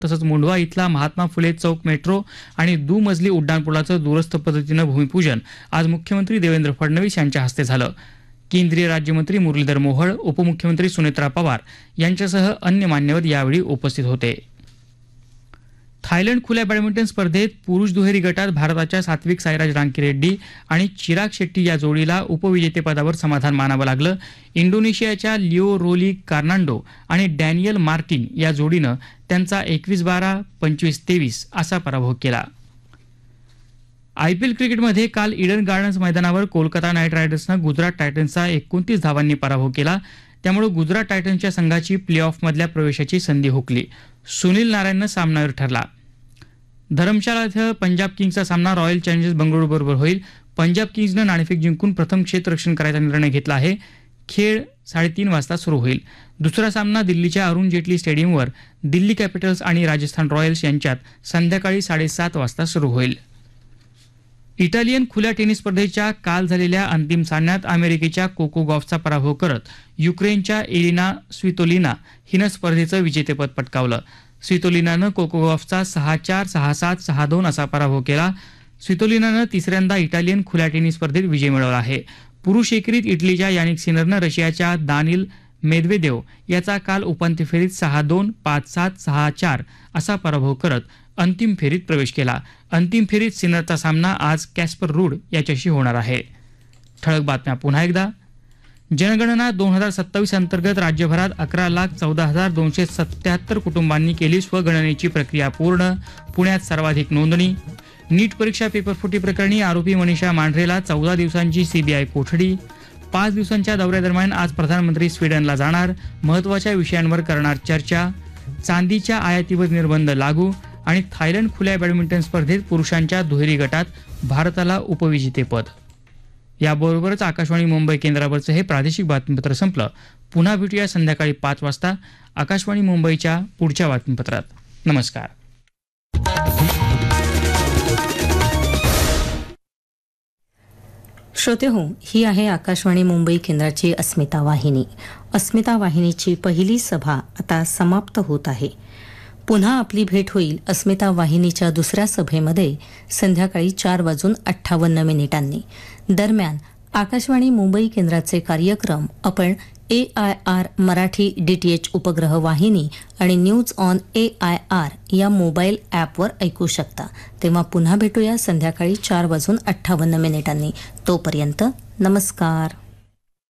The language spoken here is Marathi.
तसंच मुंढवा इथला महात्मा फुले चौक मेट्रो आणि दुमजली उड्डाणपुलाचं दूरस्थ पद्धतीनं भूमिपूजन आज मुख्यमंत्री देवेंद्र फडणवीस यांच्या हस्ते झालं. केंद्रीय राज्यमंत्री मुरलीधर मोहोळ, उपमुख्यमंत्री सुनेत्रा पवार यांच्यासह अन्य मान्यवर यावेळी उपस्थित होते. थायलंड खुल्या बॅडमिंटन स्पर्धेत पुरुष दुहेरी गटात भारताच्या सात्विक साईराज रांकीरेड्डी आणि चिराग शेट्टी या जोडीला उपविजेतेपदावर समाधान मानावं लागलं. इंडोनेशियाच्या लिओ रोली कार्नांडो आणि डॅनियल मार्टिन या जोडीनं त्यांचा 21-12, 25-23 असा पराभव केला. आयपीएल क्रिकेटमध्ये काल ईडन गार्डन्स मैदानावर कोलकाता नाईट रायडर्सनं गुजरात टायटन्सचा 29 धावांनी पराभव केला. त्यामुळे गुजरात टायटन्सच्या संघाची प्ले ऑफमधल्या प्रवेशाची संधी हुकली. सुनील नारायणनं सामनावीर ठरला. धरमशाला इथं पंजाब किंग्सचा सामना रॉयल चॅलेंजर्स बंगळुरू बरोबर होईल. पंजाब किंग्सनं नाणेफेक जिंकून प्रथम क्षेत्ररक्षण करायचा निर्णय घेतला आहे. खेळ 3:30 वाजता सुरू होईल. दुसरा सामना दिल्लीच्या अरुण जेटली स्टेडियमवर दिल्ली कॅपिटल्स आणि राजस्थान रॉयल्स यांच्यात संध्याकाळी 7:30 वाजता सुरू होईल. इटालियन खुल्या टेनिस स्पर्धेच्या काल झालेल्या अंतिम सामन्यात अमेरिकेच्या कोको गॉफचा पराभव करत युक्रेनच्या एलिना स्वितोलिना हिनं स्पर्धेचं विजेतेपद पटकावलं. स्वितोलिनानं कोको गॉफचा 6-4, 6-7, 6-2 असा पराभव केला. स्वितोलिनानं तिसऱ्यांदा इटालियन खुल्या टेनिस स्पर्धेत विजय मिळवला आहे. पुरुष एकेरीत इटलीच्या यानिक सिनरनं रशियाच्या दानिल मेदवेदेव याचा काल उपांत्य फेरीत 6-2, 5-7, 6-4 असा पराभव करत अंतिम फेरीत प्रवेश केला. अंतिम फेरीत सिनरचा सामना आज कॅस्पर रूड याच्याशी होणार आहे. ठळक बातम्या पुन्हा एकदा. जनगणना 2027 अंतर्गत राज्यभरात 11,14,277 कुटुंबांनी केली स्वगणनेची प्रक्रिया पूर्ण. पुण्यात सर्वाधिक नोंदणी. नीट परीक्षा पेपरफुटी प्रकरणी आरोपी मनीषा मांढरेला 14 दिवसांची सीबीआय कोठडी. 5 दिवसांच्या दौऱ्यादरम्यान आज प्रधानमंत्री स्वीडनला जाणार. महत्त्वाच्या विषयांवर करणार चर्चा. चांदीच्या आयातीवर निर्बंध लागू. आणि थायलंड खुल्या बॅडमिंटन स्पर्धेत पुरुषांच्या दुहेरी गटात भारताला उपविजेतेपद. याबरोबरच आकाशवाणी मुंबई केंद्रावरचं हे प्रादेशिक बातमीपत्र संपलं. पुन्हा भेटूया संध्याकाळी 5 वाजता आकाशवाणी मुंबईच्या पुढच्या बातमीपत्रात. नमस्कार. श्रोते हो, ही आहे आकाशवाणी मुंबई केंद्राची अस्मिता वाहिनी. अस्मिता वाहिनीची पहिली सभा आता समाप्त होत आहे. पुन्हा आपली भेट होईल अस्मिता वाहिनीच्या दुसऱ्या सभेमध्ये संध्याकाळी 4:58 दरम्यान आकाशवाणी मुंबई केंद्राचे कार्यक्रम आपण AIR मराठी DTH उपग्रह वाहिनी आणि न्यूज ऑन AIR या मोबाईल ॲपवर ऐकू शकता. तेव्हा पुन्हा भेटूया संध्याकाळी 4:58. तोपर्यंत नमस्कार.